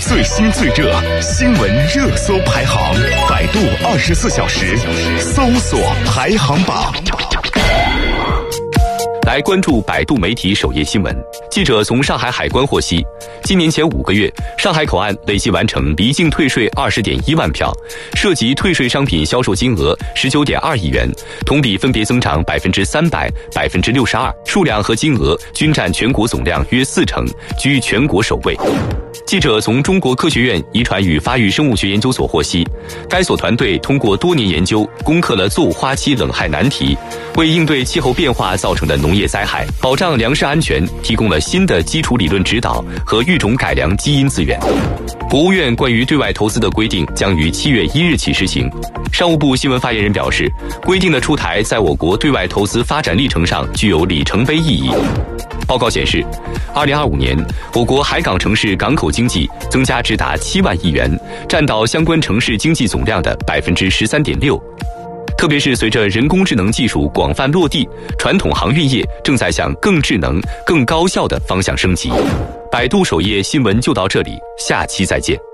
最新最热新闻热搜排行，百度24小时搜索排行榜。 来关注百度媒体首页新闻。记者从上海海关获悉，今年前5个月，上海口岸累计完成离境退税20.1万票，涉及退税商品销售金额19.2亿元，同比分别增长300%、62%，数量和金额均占全国总量约40%，居全国首位。记者从中国科学院遗传与发育生物学研究所获悉，该所团队通过多年研究，攻克了作物花期冷害难题，为应对气候变化造成的农业灾害、保障粮食安全提供了新的基础理论指导和育种改良基因资源。国务院关于对外投资的规定将于7月1日起施行。商务部新闻发言人表示，规定的出台在我国对外投资发展历程上具有里程碑意义。报告显示，2025年我国海港城市港口经济增加至达7万亿元，占到相关城市经济总量的13.6%。特别是随着人工智能技术广泛落地，传统航运业正在向更智能、更高效的方向升级。百度首页新闻就到这里，下期再见。